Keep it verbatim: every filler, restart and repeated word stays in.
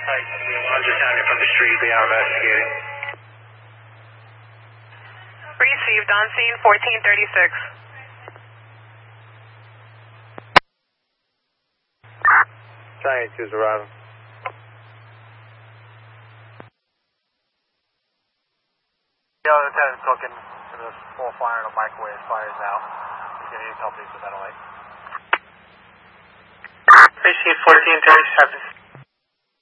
Roger, County from the street, be out investigating. Received on scene fourteen thirty-six. Giant two's arriving. The other lieutenant's looking for this full fire in a microwave fires out. He's going to use help these to ventilate. Received fourteen thirty-seven.